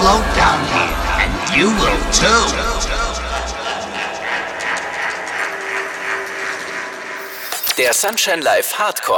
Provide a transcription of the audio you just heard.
float down here, and you will too. Der Sunshine Live Hardcore